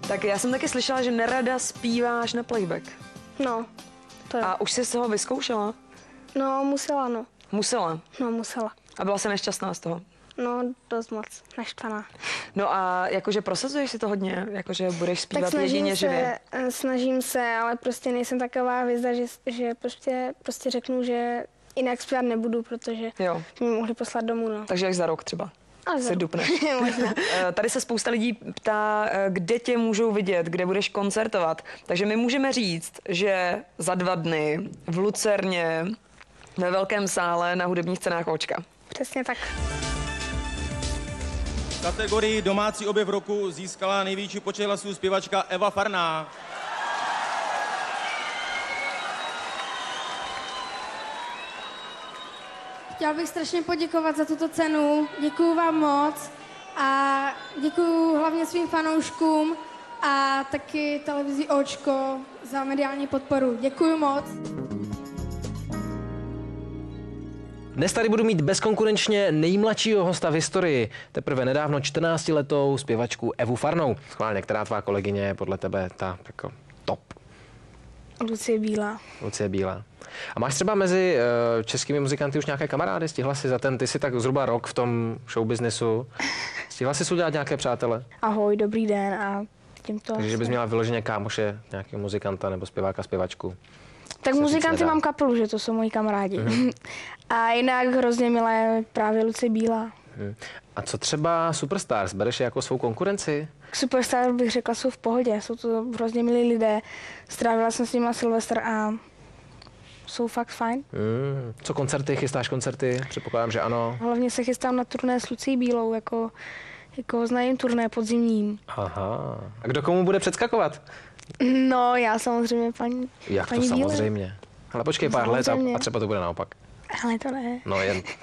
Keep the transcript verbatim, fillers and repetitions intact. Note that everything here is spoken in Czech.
Tak já jsem taky slyšela, že nerada zpíváš na playback. No, to je. A už jsi z toho vyzkoušela? No, musela, no. Musela. No, musela. A byla jsi nešťastná z toho? No, dost moc, naštvaná. No a jakože prosazuješ si to hodně? Jakože budeš zpívat Tak snažím jedině živě? se, eh, snažím se, ale prostě nejsem taková hvězda, že, že prostě, prostě řeknu, že jinak zpívat nebudu, protože Jo. mě mohli poslat domů, no. Takže až za rok třeba? A Se dupne. Možná. Eh, Tady se spousta lidí ptá, eh, kde tě můžou vidět, kde budeš koncertovat. Takže my můžeme říct, že za dva dny v Lucerně ve velkém sále na hudebních cenách Očka. Přesně tak. V kategorii domácí objev roku získala největší počet hlasů zpěvačka Eva Farná. Chtěla bych strašně poděkovat za tuto cenu. Děkuju vám moc a děkuju hlavně svým fanouškům a taky televizi Očko za mediální podporu. Děkuju moc. Dnes tady budu mít bezkonkurenčně nejmladšího hosta v historii, teprve nedávno čtrnáctiletou zpěvačku Evu Farnou. Schválně, která tvá kolegyně je podle tebe ta jako top? Lucie Bílá. Lucie Bílá. A máš třeba mezi uh, českými muzikanty už nějaké kamarády? Stihla jsi za ten, ty jsi tak zhruba rok v tom showbiznesu. Stihla jsi udělat nějaké přátele? Ahoj, dobrý den a tímto... Takže že bys měla vyloženě kámoše, nějakého muzikanta nebo zpěváka, zpěvačku. Tak se muzikanty říct mám kapelu, že to jsou moji kamarádi. Mm-hmm. A jinak hrozně milá je právě Lucie Bílá. Hmm. A co třeba Superstars? Bereš je jako svou konkurenci? Superstar bych řekla, jsou v pohodě, jsou to hrozně milí lidé. Strávila jsem s nimi Silvestr a jsou fakt fajn. Hmm. Co koncerty? Chystáš koncerty? Předpokládám, že ano. Hlavně se chystám na turné s Lucí Bílou, jako, jako znajím turné podzimním. Aha. A kdo komu bude předskakovat? No, já samozřejmě paní Jak paní to Bílé. samozřejmě? Ale počkej pár let a, Samozřejmě. a třeba to bude naopak. Ale to ne. No jen